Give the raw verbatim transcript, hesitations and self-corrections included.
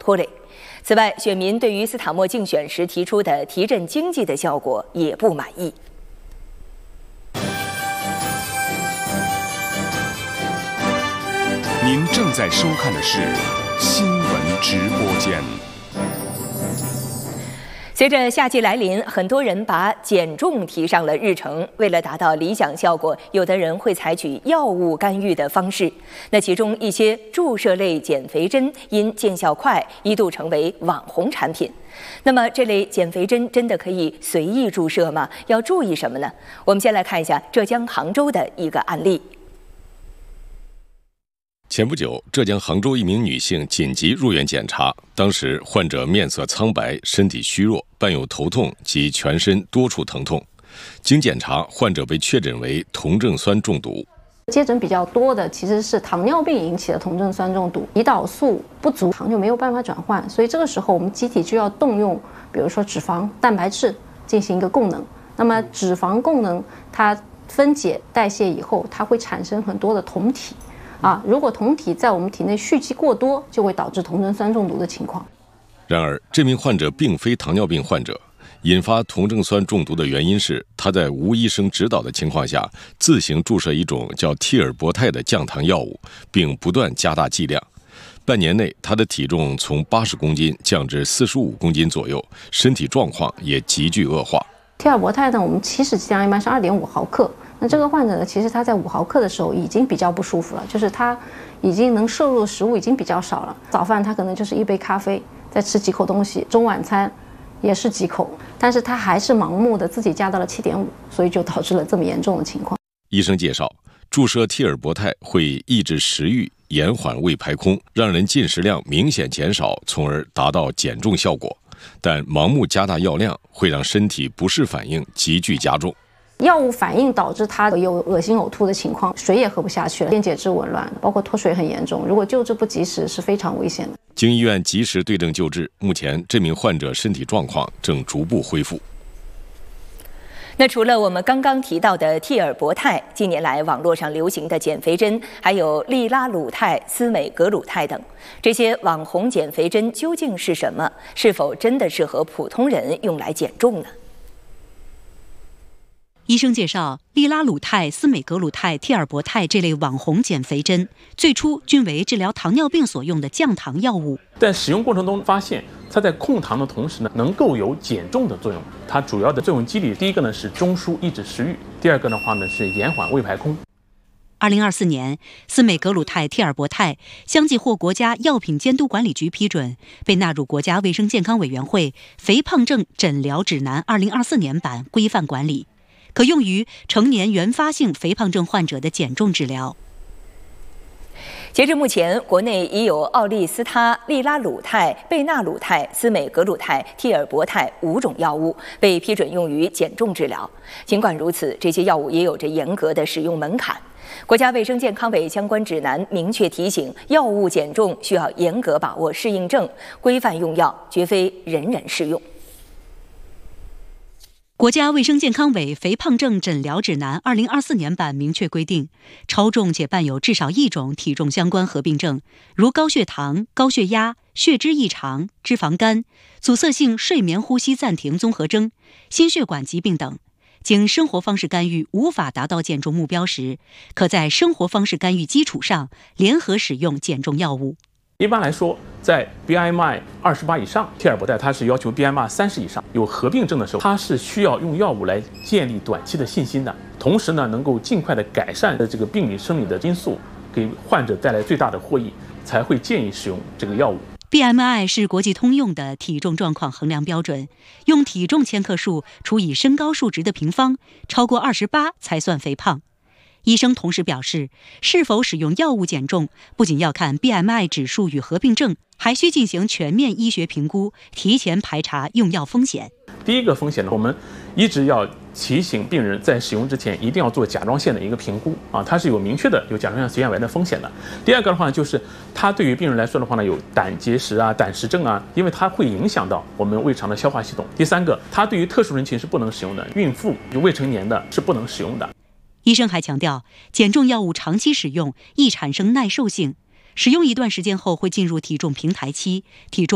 拖累。此外，选民对于斯塔默竞选时提出的提振经济的效果也不满意。 您正在收看的是新闻直播间。 随着夏季来临，很多人把减重提上了日程。为了达到理想效果，有的人会采取药物干预的方式。那其中一些注射类减肥针因见效快，一度成为网红产品。那么，这类减肥针真的可以随意注射吗？要注意什么呢？我们先来看一下浙江杭州的一个案例。 前不久，浙江杭州一名女性紧急入院检查，当时患者面色苍白，身体虚弱，伴有头痛及全身多处疼痛。经检查，患者被确诊为酮症酸中毒。 接诊比较多的其实是糖尿病引起的酮症酸中毒，胰岛素不足，糖就没有办法转换，所以这个时候我们机体就要动用，比如说脂肪、蛋白质进行一个供能。那么脂肪供能它分解代谢以后，它会产生很多的酮体。啊，如果酮体在我们体内蓄积过多，就会导致酮症酸中毒的情况。 然而，这名患者并非糖尿病患者，引发酮症酸中毒的原因是他在无医生指导的情况下，自行注射一种叫替尔博泰的降糖药物，并不断加大剂量。半年内，他的体重从八十公斤降至四十五公斤左右，身体状况也急剧恶化。 替尔博泰呢，我们起始剂量一般是二点五毫克。那这个患者呢，其实他在五毫克的时候已经比较不舒服了，就是他已经能摄入的食物已经比较少了。早饭他可能就是一杯咖啡，再吃几口东西，中晚餐也是几口，但是他还是盲目的自己加到了七点五，所以就导致了这么严重的情况。 医生介绍，注射替尔博泰会抑制食欲，延缓胃排空，让人进食量明显减少，从而达到减重效果。但盲目加大药量会让身体不适反应急剧加重。 药物反应导致他有恶心呕吐的情况，水也喝不下去了，电解质紊乱，包括脱水很严重。如果救治不及时，是非常危险的。 经医院及时对症救治，目前这名患者身体状况正逐步恢复。 那除了我们刚刚提到的替尔博泰，近年来网络上流行的减肥针还有利拉鲁肽、司美格鲁肽等。这些网红减肥针究竟是什么？是否真的适合普通人用来减重呢？ 医生介绍，利拉鲁肽、司美格鲁肽、替尔博泰这类网红减肥针，最初均为治疗糖尿病所用的降糖药物。 在使用过程中发现，它在控糖的同时呢，能够有减重的作用。它主要的作用机理，第一个呢是中枢抑制食欲，第二个的话呢是延缓胃排空。 二零二四年，司美格鲁肽、替尔博泰相继获国家药品监督管理局批准，被纳入国家卫生健康委员会肥胖症诊疗指南二零二四年版规范管理。可用于成年原发性肥胖症患者的减重治疗。 截至目前，国内已有奥利司他、利拉鲁肽、贝纳鲁肽、司美格鲁肽、替尔博泰五种药物被批准用于减重治疗。尽管如此，这些药物也有着严格的使用门槛。国家卫生健康委相关指南明确提醒，药物减重需要严格把握适应症，规范用药，绝非人人适用。 国家卫生健康委肥胖症诊疗指南二零二四年版明确规定，超重且伴有至少一种体重相关合并症，如高血糖、高血压、血脂异常、脂肪肝、阻塞性睡眠呼吸暂停综合征、心血管疾病等，经生活方式干预无法达到减重目标时，可在生活方式干预基础上联合使用减重药物。 一般来说，在 B M I 二十八以上，替尔博泰它是要求 B M I 三十以上。有合并症的时候，它是需要用药物来建立短期的信心的，同时呢，能够尽快的改善的这个病理生理的因素，给患者带来最大的获益，才会建议使用这个药物。 B M I 是国际通用的体重状况衡量标准，用体重千克数除以身高数值的平方，超过二十八才算肥胖。医生同时表示，是否使用药物减重，不仅要看 B M I 指数与合并症，还需进行全面医学评估，提前排查用药风险。 第一个风险呢，我们一直要提醒病人在使用之前一定要做甲状腺的一个评估啊，它是有明确的有甲状腺髓腺癌的风险的。第二个的话呢，就是它对于病人来说的话呢，有胆结石啊、胆石症啊，因为它会影响到我们胃肠的消化系统。第三个，它对于特殊人群是不能使用的，孕妇、未成年的是不能使用的。 医生还强调，减重药物长期使用易产生耐受性，使用一段时间后会进入体重平台期，体重